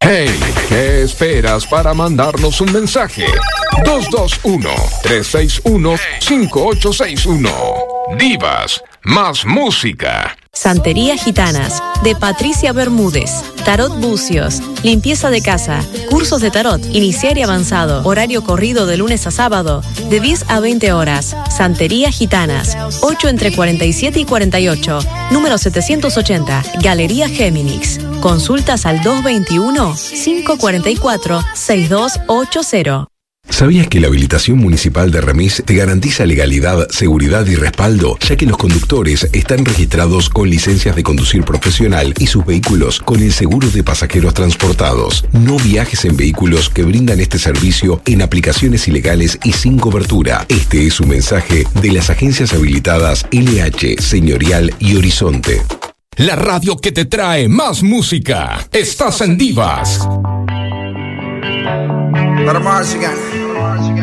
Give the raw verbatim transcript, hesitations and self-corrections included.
Hey, ¿qué esperas para mandarnos un mensaje? dos dos uno, tres seis uno, cinco ocho seis uno. Divas, más música. Santería Gitanas, de Patricia Bermúdez. Tarot Bucios, limpieza de casa, cursos de tarot, iniciar y avanzado, horario corrido de lunes a sábado, de diez a veinte horas. Santería Gitanas, ocho entre cuarenta y siete y cuarenta y ocho, número setecientos ochenta, Galería Géminis. Consultas al dos veintiuno, cinco cuarenta y cuatro, sesenta y dos ochenta. ¿Sabías que la habilitación municipal de Remis te garantiza legalidad, seguridad y respaldo, ya que los conductores están registrados con licencias de conducir profesional y sus vehículos con el seguro de pasajeros transportados? No viajes en vehículos que brindan este servicio en aplicaciones ilegales y sin cobertura. Este es un mensaje de las agencias habilitadas L H, Señorial y Horizonte. La radio que te trae más música. Estás en Divas. Let 'em march again.